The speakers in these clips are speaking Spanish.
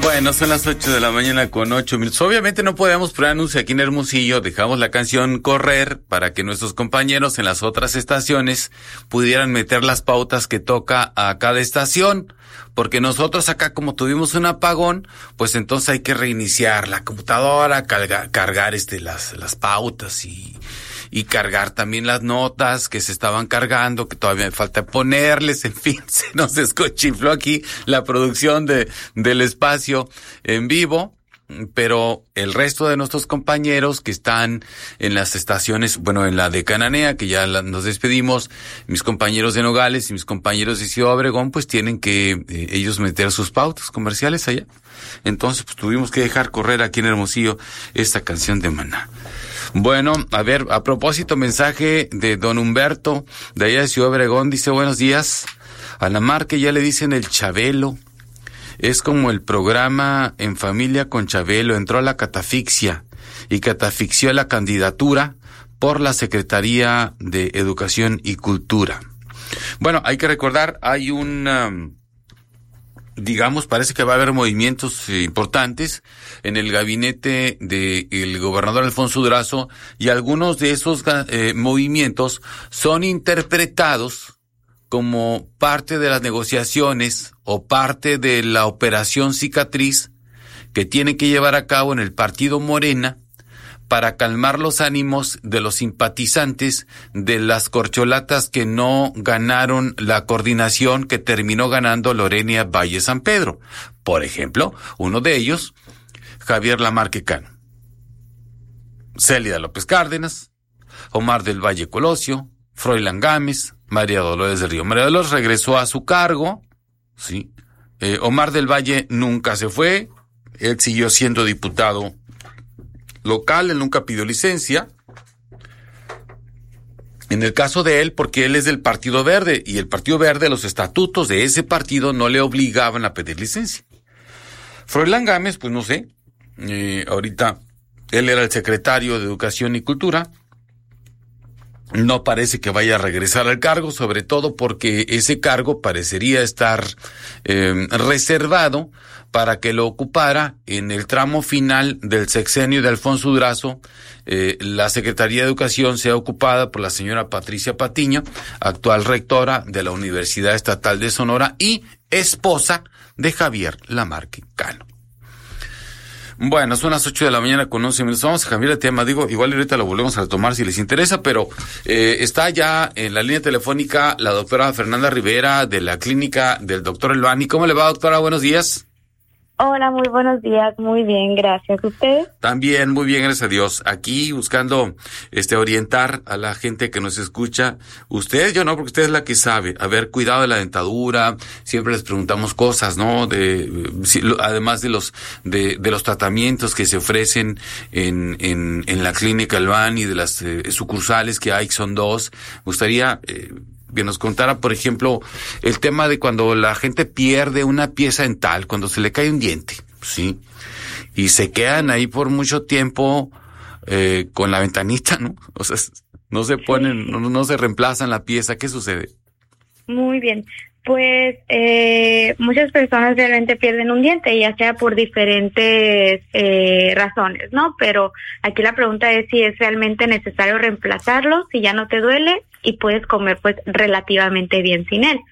Bueno, son las 8:08 a.m. Obviamente no podemos poner anuncio aquí en Hermosillo. Dejamos la canción correr para que nuestros compañeros en las otras estaciones pudieran meter las pautas que toca a cada estación. Porque nosotros acá, como tuvimos un apagón, pues entonces hay que reiniciar la computadora, cargar las pautas y cargar también las notas que se estaban cargando, que todavía me falta ponerles, en fin, se nos descochifló aquí la producción del espacio en vivo, pero el resto de nuestros compañeros que están en las estaciones, bueno, en la de Cananea, que ya nos despedimos, mis compañeros de Nogales y mis compañeros de Ciudad Obregón, pues tienen que ellos meter sus pautas comerciales allá. Entonces, pues tuvimos que dejar correr aquí en Hermosillo esta canción de Maná. Bueno, a ver, a propósito, mensaje de don Humberto, de allá de Ciudad Obregón, dice: buenos días. A la Marque ya le dicen el Chabelo. Es como el programa En Familia con Chabelo. Entró a la catafixia y catafixió la candidatura por la Secretaría de Educación y Cultura. Bueno, hay que recordar, hay parece que va a haber movimientos importantes en el gabinete del gobernador Alfonso Durazo, y algunos de esos movimientos son interpretados como parte de las negociaciones o parte de la operación cicatriz que tiene que llevar a cabo en el partido Morena para calmar los ánimos de los simpatizantes de las corcholatas que no ganaron la coordinación que terminó ganando Lorena Valle San Pedro. Por ejemplo, uno de ellos, Javier Lamarque Cano, Célida López Cárdenas, Omar del Valle Colosio, Froilán Gámez, María Dolores del Río. María Dolores regresó a su cargo, sí. Omar del Valle nunca se fue, él siguió siendo diputado local, él nunca pidió licencia. En el caso de él, porque él es del Partido Verde, y el Partido Verde, los estatutos de ese partido no le obligaban a pedir licencia. Froilán Gámez, pues no sé, ahorita él era el secretario de Educación y Cultura. No parece que vaya a regresar al cargo, sobre todo porque ese cargo parecería estar reservado para que lo ocupara en el tramo final del sexenio de Alfonso Durazo. La Secretaría de Educación sea ocupada por la señora Patricia Patiño, actual rectora de la Universidad Estatal de Sonora y esposa de Javier Lamarque Cano. Bueno, son las 8:11 a.m. Vamos a cambiar el tema. Digo, igual ahorita lo volvemos a retomar si les interesa, pero está ya en la línea telefónica la doctora Fernanda Rivera de la clínica del doctor Elvani. ¿Cómo le va, doctora? Buenos días. Hola, muy buenos días. Muy bien, gracias. ¿Usted? También, muy bien, gracias a Dios. Aquí buscando orientar a la gente que nos escucha. Usted, yo no, porque usted es la que sabe. A ver, cuidado de la dentadura. Siempre les preguntamos cosas, ¿no? Además de los tratamientos que se ofrecen en la clínica Elvani y de las sucursales que hay, que son 2. Me gustaría que nos contara, por ejemplo, el tema de cuando la gente pierde una pieza dental, cuando se le cae un diente, ¿sí? Y se quedan ahí por mucho tiempo con la ventanita, ¿no? O sea, no se ponen, no se reemplazan la pieza. ¿Qué sucede? Muy bien. Pues muchas personas realmente pierden un diente, ya sea por diferentes razones, ¿no? Pero aquí la pregunta es si es realmente necesario reemplazarlo, si ya no te duele y puedes comer pues relativamente bien sin él.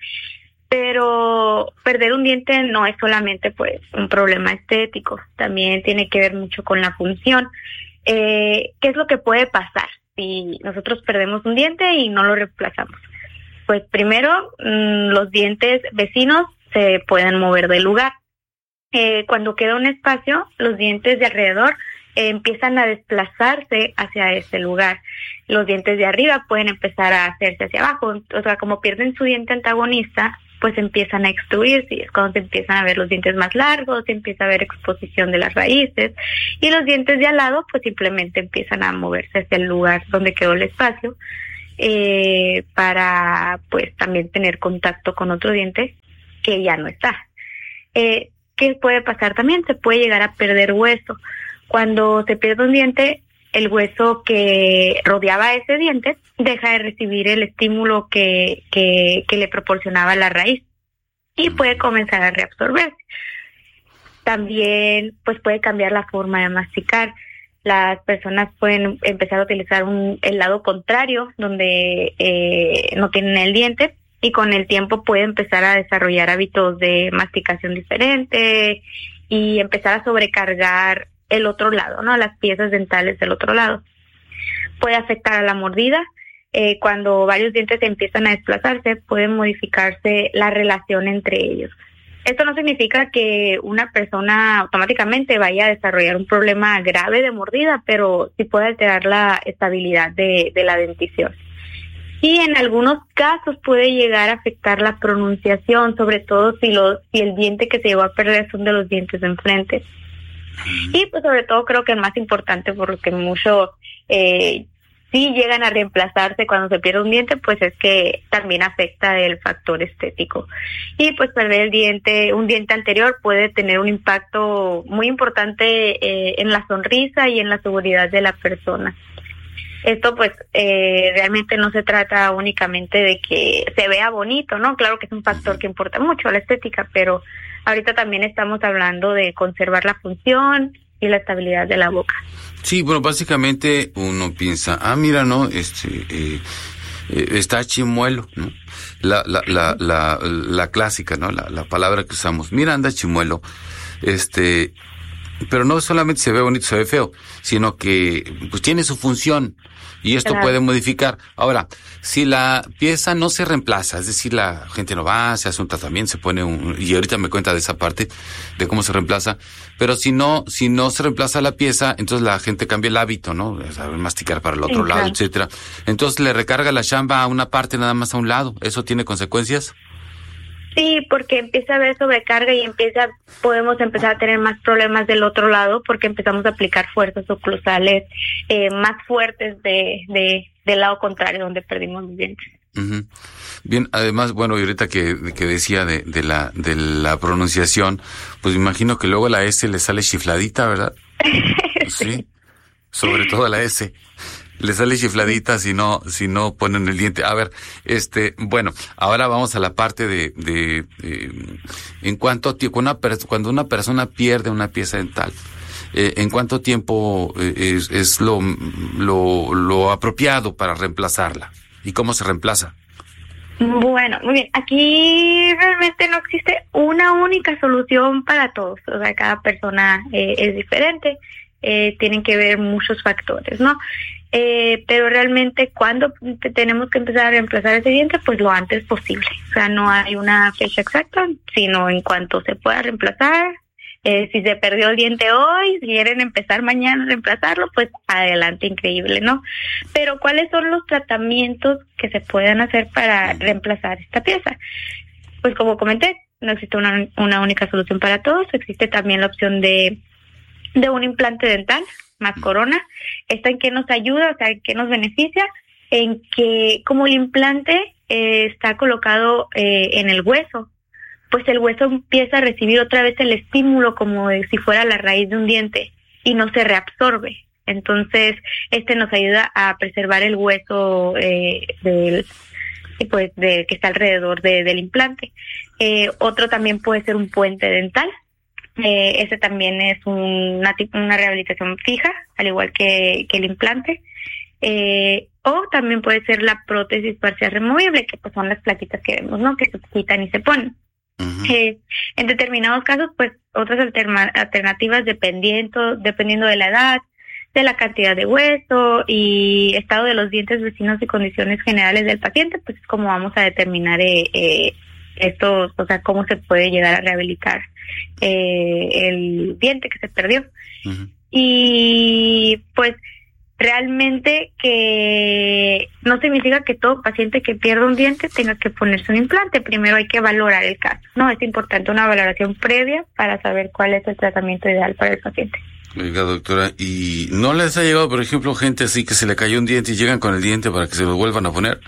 Pero perder un diente no es solamente pues un problema estético, también tiene que ver mucho con la función. ¿Qué es lo que puede pasar si nosotros perdemos un diente y no lo reemplazamos? Pues primero, los dientes vecinos se pueden mover del lugar. Cuando queda un espacio, los dientes de alrededor empiezan a desplazarse hacia ese lugar. Los dientes de arriba pueden empezar a hacerse hacia abajo. O sea, como pierden su diente antagonista, pues empiezan a extruirse, y es cuando se empiezan a ver los dientes más largos, se empieza a ver exposición de las raíces, y los dientes de al lado pues simplemente empiezan a moverse hacia el lugar donde quedó el espacio, para pues también tener contacto con otro diente que ya no está. ¿Qué puede pasar también? Se puede llegar a perder hueso. Cuando se pierde un diente, el hueso que rodeaba ese diente deja de recibir el estímulo que le proporcionaba la raíz y puede comenzar a reabsorberse. También pues puede cambiar la forma de masticar. Las personas pueden empezar a utilizar el lado contrario, donde no tienen el diente, y con el tiempo puede empezar a desarrollar hábitos de masticación diferente y empezar a sobrecargar el otro lado, ¿no? Las piezas dentales del otro lado. Puede afectar a la mordida. Cuando varios dientes empiezan a desplazarse, puede modificarse la relación entre ellos. Esto no significa que una persona automáticamente vaya a desarrollar un problema grave de mordida, pero sí puede alterar la estabilidad de la dentición. Y en algunos casos puede llegar a afectar la pronunciación, sobre todo si el diente que se llevó a perder son de los dientes de enfrente. Y pues sobre todo creo que el más importante, por lo que mucho sí llegan a reemplazarse cuando se pierde un diente, pues es que también afecta el factor estético. Y pues perder un diente anterior puede tener un impacto muy importante en la sonrisa y en la seguridad de la persona. Esto pues realmente no se trata únicamente de que se vea bonito, ¿no? Claro que es un factor que importa mucho, la estética, pero ahorita también estamos hablando de conservar la función y la estabilidad de la boca. Sí, bueno, básicamente uno piensa, mira, ¿no? Está chimuelo, ¿no? La clásica, ¿no? La palabra que usamos, mira, anda chimuelo, pero no solamente se ve bonito, se ve feo, sino que pues tiene su función y esto puede modificar. Ahora, si la pieza no se reemplaza, es decir, la gente no va, se hace un tratamiento, se pone y ahorita me cuenta de esa parte, de cómo se reemplaza, pero si no se reemplaza la pieza, entonces la gente cambia el hábito, ¿no? Saber masticar para el otro lado, etcétera. Entonces le recarga la chamba a una parte nada más a un lado. ¿Eso tiene consecuencias? Sí, porque empieza a haber sobrecarga y podemos empezar a tener más problemas del otro lado porque empezamos a aplicar fuerzas oclusales más fuertes del lado contrario donde perdimos los dientes. Uh-huh. Bien, además, bueno, y ahorita que decía de la pronunciación, pues me imagino que luego la S le sale chifladita, ¿verdad? Sí, sobre todo la S. Le sale chifladita si no ponen el diente. A ver, bueno, ahora vamos a la parte de en cuánto tiempo, cuando una persona pierde una pieza dental, ¿en cuánto tiempo es lo apropiado para reemplazarla? ¿Y cómo se reemplaza? Bueno, muy bien. Aquí realmente no existe una única solución para todos. O sea, cada persona es diferente. Tienen que ver muchos factores, ¿no? Pero realmente cuando tenemos que empezar a reemplazar ese diente, pues lo antes posible. O sea, no hay una fecha exacta, sino en cuanto se pueda reemplazar. Si se perdió el diente hoy, si quieren empezar mañana a reemplazarlo, pues adelante, increíble, ¿no? Pero ¿cuáles son los tratamientos que se pueden hacer para reemplazar esta pieza? Pues como comenté, no existe una única solución para todos. Existe también la opción de un implante dental más corona. ¿Esta en qué nos ayuda? O sea, ¿en qué nos beneficia? En que como el implante está colocado en el hueso, pues el hueso empieza a recibir otra vez el estímulo como si fuera la raíz de un diente y no se reabsorbe. Entonces, nos ayuda a preservar el hueso que está alrededor del implante. Otro también puede ser un puente dental. Ese también es una rehabilitación fija, al igual que el implante. O también puede ser la prótesis parcial removible, que pues son las plaquitas que vemos, ¿no? Que se quitan y se ponen. Uh-huh. En determinados casos, pues otras alternativas dependiendo de la edad, de la cantidad de hueso y estado de los dientes vecinos y condiciones generales del paciente, pues es como vamos a determinar esto, o sea, cómo se puede llegar a rehabilitar el diente que se perdió. Uh-huh. Y pues realmente que no significa que todo paciente que pierda un diente tenga que ponerse un implante. Primero hay que valorar el caso, ¿no? Es importante una valoración previa para saber cuál es el tratamiento ideal para el paciente. Oiga, doctora, ¿y no les ha llegado, por ejemplo, gente así que se le cayó un diente y llegan con el diente para que se lo vuelvan a poner?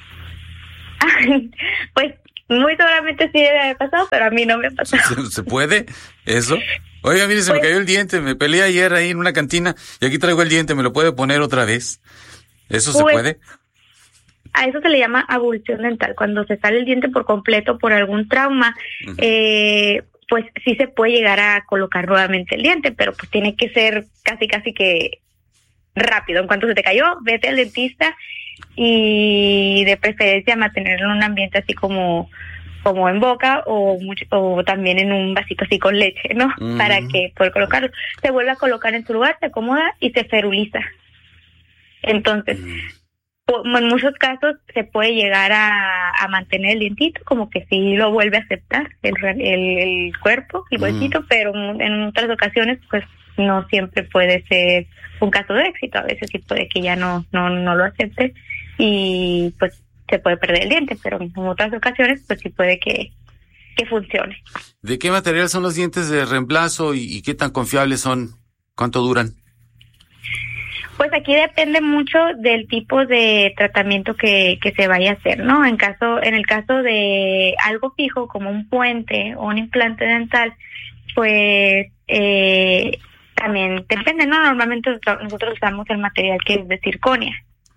Pues muy seguramente sí debe haber pasado, pero a mí no me ha pasado. ¿Se puede eso? Oiga, mire, se me cayó el diente, me peleé ayer ahí en una cantina y aquí traigo el diente, ¿me lo puede poner otra vez? ¿Eso se puede? A eso se le llama abulsión dental, cuando se sale el diente por completo por algún trauma. Uh-huh. pues sí se puede llegar a colocar nuevamente el diente, pero pues tiene que ser casi que rápido. En cuanto se te cayó, vete al dentista y de preferencia mantenerlo en un ambiente así como en boca o también en un vasito así con leche, ¿no? Para que poder colocarlo. Se vuelve a colocar en su lugar, se acomoda y se feruliza. Entonces, en muchos casos se puede llegar a mantener el dientito, como que sí lo vuelve a aceptar el cuerpo, el huesito, pero en otras ocasiones pues no siempre puede ser un caso de éxito. A veces sí puede que ya no lo acepte y pues se puede perder el diente, pero en otras ocasiones pues sí puede que funcione. ¿De qué material son los dientes de reemplazo y qué tan confiables son? ¿Cuánto duran? Pues aquí depende mucho del tipo de tratamiento que se vaya a hacer, ¿no? En el caso de algo fijo como un puente o un implante dental, pues también depende, ¿no? Normalmente nosotros usamos el material que es de circonia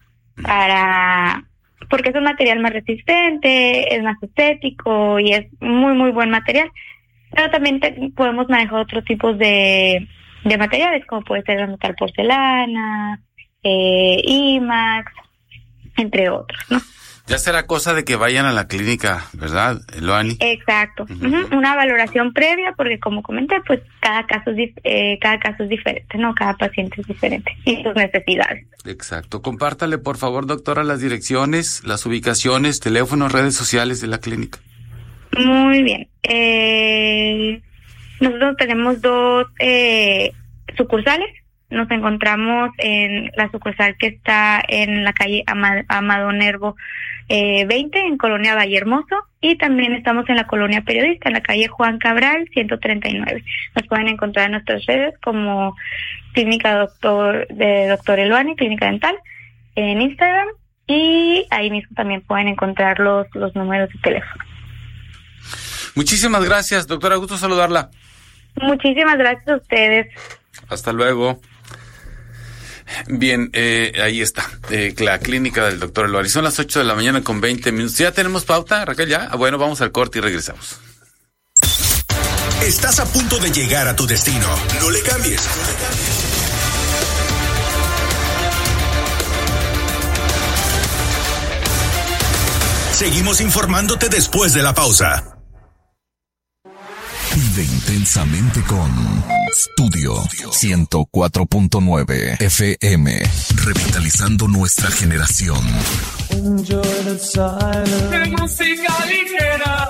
porque es un material más resistente, es más estético y es muy muy buen material. Pero también podemos manejar otros tipos de materiales, como puede ser el metal porcelana, IMAX, entre otros, ¿no? Ya será cosa de que vayan a la clínica, ¿verdad, Eloani? Exacto. Una valoración previa, porque como comenté, pues cada caso es diferente, ¿no? Cada paciente es diferente y sus necesidades. Exacto. Compártale, por favor, doctora, las direcciones, las ubicaciones, teléfonos, redes sociales de la clínica. Muy bien. Nosotros tenemos 2 sucursales. Nos encontramos en la sucursal que está en la calle Amado Nervo 20, en Colonia Vallehermoso, y también estamos en la Colonia Periodista, en la calle Juan Cabral 139. Nos pueden encontrar en nuestras redes como Clínica Doctor Eloani, Clínica Dental, en Instagram, y ahí mismo también pueden encontrar los números de teléfono. Muchísimas gracias, doctora, gusto saludarla. Muchísimas gracias a ustedes. Hasta luego. Bien, ahí está, la clínica del doctor Eloani. Son las 8 de la mañana con 20 minutos. ¿Ya tenemos pauta, Raquel? ¿Ya? Bueno, vamos al corte y regresamos. Estás a punto de llegar a tu destino. No le cambies. Seguimos informándote después de la pausa. Vive intensamente con Studio 104.9 FM, revitalizando nuestra generación. Música ligera.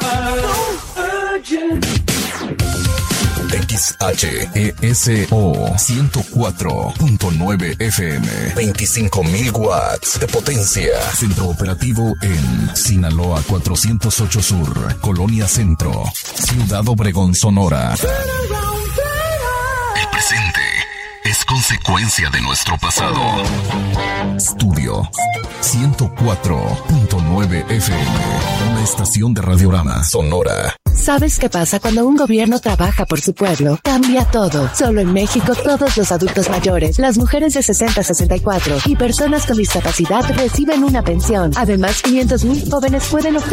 XHESO 104.9 FM, 25,000 watts de potencia. Centro operativo en Sinaloa 408 Sur, Colonia Centro, Ciudad Obregón, Sonora. El presente es consecuencia de nuestro pasado. Studio 104.9 FM, una estación de Radiorama Sonora. ¿Sabes qué pasa cuando un gobierno trabaja por su pueblo? Cambia todo. Solo en México, todos los adultos mayores, las mujeres de 60 a 64 y personas con discapacidad reciben una pensión. Además, 500,000 jóvenes pueden obtener